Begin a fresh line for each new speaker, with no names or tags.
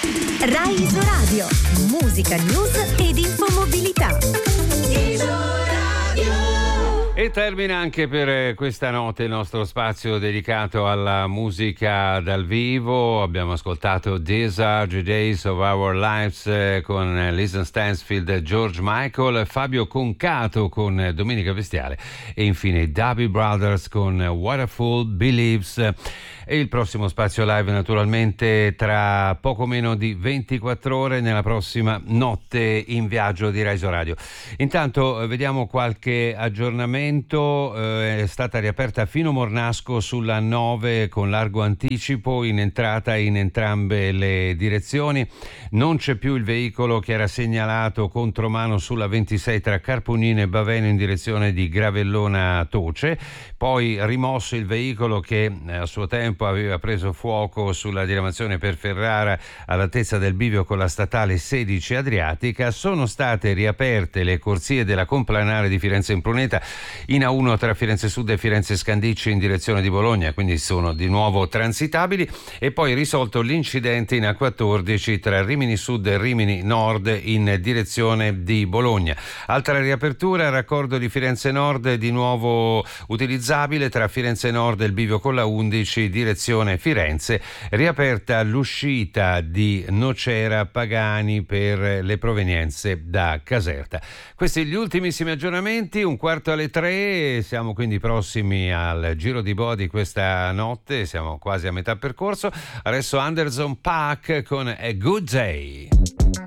Rai Isoradio, musica, news ed infomobilità.
E termina anche per questa notte il nostro spazio dedicato alla musica dal vivo. Abbiamo ascoltato These Are the Days of Our Lives con Lisa Stansfield, George Michael, Fabio Concato con Domenica Bestiale e infine i Doobie Brothers con What a Fool Believes. E il prossimo spazio live naturalmente tra poco meno di 24 ore nella prossima notte in viaggio di Rai Radio. Intanto vediamo qualche aggiornamento. È stata riaperta Fino Mornasco sulla 9 con largo anticipo in entrata in entrambe le direzioni. Non c'è più il veicolo che era segnalato contromano sulla 26 tra Carpugnino e Baveno in direzione di Gravellona Toce. Poi rimosso il veicolo che a suo tempo aveva preso fuoco sulla diramazione per Ferrara all'altezza del bivio con la statale 16 Adriatica. Sono state riaperte le corsie della complanare di Firenze Impruneta in A1 tra Firenze Sud e Firenze Scandicci in direzione di Bologna, quindi sono di nuovo transitabili, e poi risolto l'incidente in A14 tra Rimini Sud e Rimini Nord in direzione di Bologna. Altra riapertura, raccordo di Firenze Nord di nuovo utilizzabile tra Firenze Nord e il bivio con la 11 direzione Firenze, riaperta l'uscita di Nocera Pagani per le provenienze da Caserta. Questi gli ultimissimi aggiornamenti, 2:45, siamo quindi prossimi al giro di boa di questa notte, siamo quasi a metà percorso. Adesso Anderson .Paak con A Good Day.